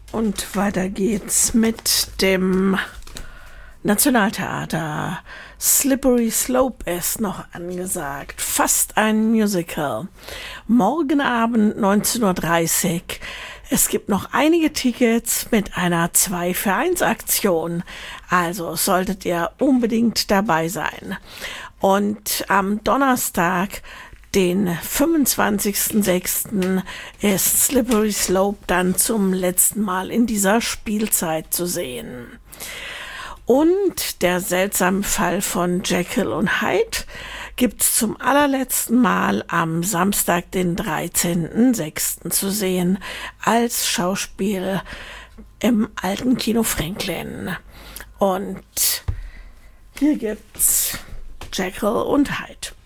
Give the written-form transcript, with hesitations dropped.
Und weiter geht's mit dem Nationaltheater. Slippery Slope ist noch angesagt. Fast ein Musical. Morgen Abend 19:30 Uhr. Es gibt noch einige Tickets mit einer 2-für-1-Aktion. Also solltet ihr unbedingt dabei sein. Und am Donnerstag, den 25.06. ist Slippery Slope dann zum letzten Mal in dieser Spielzeit zu sehen. Und der seltsame Fall von Jekyll und Hyde gibt's zum allerletzten Mal am Samstag, den 13.06. zu sehen, als Schauspiel im alten Kino Franklin. Und hier gibt's Jekyll und Hyde.